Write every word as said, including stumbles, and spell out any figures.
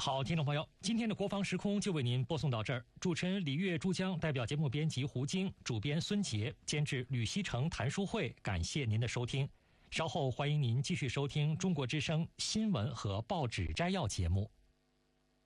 好，听众朋友，今天的国防时空就为您播送到这儿。主持人李月、珠江，代表节目编辑胡晶，主编孙杰，监制吕锡成、谭书慧，感谢您的收听。稍后欢迎您继续收听中国之声新闻和报纸摘要节目。